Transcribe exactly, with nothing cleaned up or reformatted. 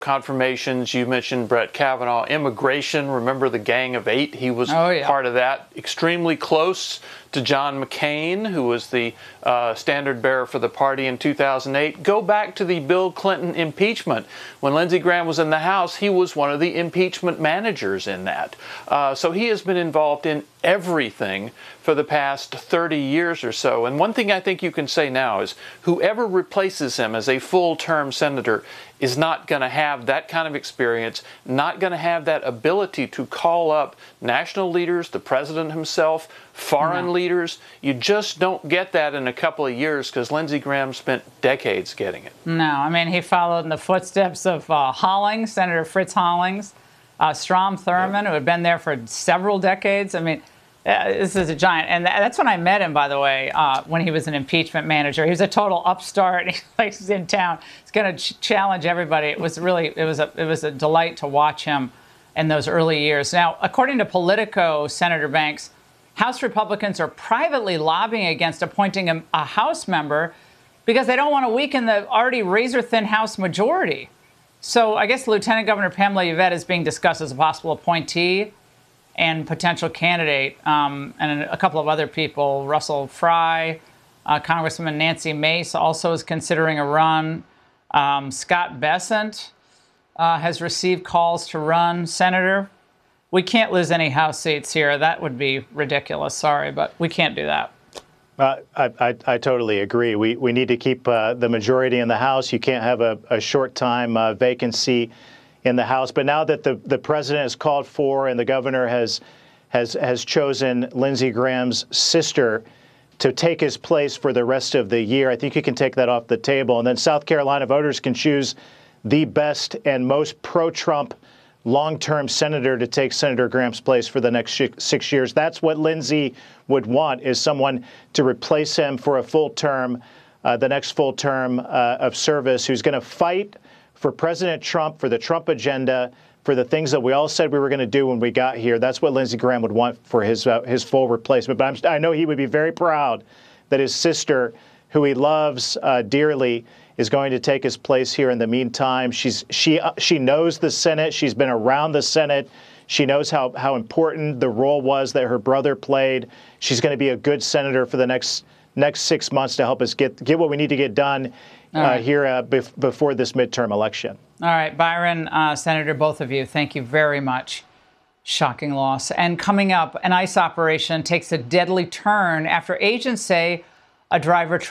confirmations. You mentioned Brett Kavanaugh. Immigration, remember the Gang of Eight? He was oh, yeah. part of that. Extremely close to John McCain, who was the uh, standard bearer for the party in two thousand eight. Go back to the Bill Clinton impeachment. When Lindsey Graham was in the House, he was one of the impeachment managers in that. Uh, so he has been involved in everything for the past thirty years or so. And one thing I think you can say now is whoever replaces him as a full-term senator is not going to have that kind of experience, not going to have that ability to call up national leaders, the president himself, foreign no. leaders. You just don't get that in a couple of years because Lindsey Graham spent decades getting it. No, I mean, he followed in the footsteps of uh, Hollings, Senator Fritz Hollings, uh, Strom Thurmond, yep. who had been there for several decades. I mean, uh, this is a giant. And that's when I met him, by the way, uh, when he was an impeachment manager. He was a total upstart. He's like, he's in town. He's going to ch challenge everybody. It was really, it was a, it was a delight to watch him in those early years. Now, according to Politico, Senator Banks, House Republicans are privately lobbying against appointing a, a House member because they don't want to weaken the already razor-thin House majority. So I guess Lieutenant Governor Pamela Yvette is being discussed as a possible appointee and potential candidate, um, and a couple of other people, Russell Fry, uh, Congresswoman Nancy Mace also is considering a run. Um, Scott Bessent uh, has received calls to run. Senator, we can't lose any House seats here. That would be ridiculous. Sorry, but we can't do that. Uh, I, I, I totally agree. We, we need to keep uh, the majority in the House. You can't have a, a short time uh, vacancy in the House. But now that the, the president has called for and the governor has, has, has chosen Lindsey Graham's sister to take his place for the rest of the year, I think you can take that off the table. And then South Carolina voters can choose the best and most pro-Trump long-term senator to take Senator Graham's place for the next six years. That's what Lindsey would want, is someone to replace him for a full term, uh, the next full term uh, of service, who's going to fight for President Trump, for the Trump agenda, for the things that we all said we were going to do when we got here. That's what Lindsey Graham would want for his uh, his full replacement. But I'm, I know he would be very proud that his sister, who he loves uh, dearly, is going to take his place here in the meantime. She's she uh, she knows the Senate. She's been around the Senate. She knows how how important the role was that her brother played. She's going to be a good senator for the next next six months to help us get get what we need to get done uh, right. here uh, bef before this midterm election. All right, Byron, uh, Senator, both of you, thank you very much. Shocking loss. And coming up, an ICE operation takes a deadly turn after agents say a driver tried